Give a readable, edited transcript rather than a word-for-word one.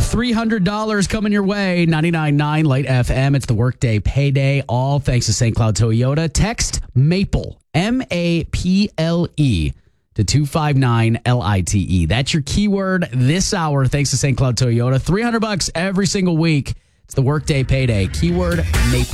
$300 coming your way. 99.9 Light FM. It's the workday payday. All thanks to St. Cloud Toyota. Text MAPLE, MAPLE, to 259-LITE. That's your keyword this hour. Thanks to St. Cloud Toyota. $300 every single week. It's the workday payday. Keyword MAPLE.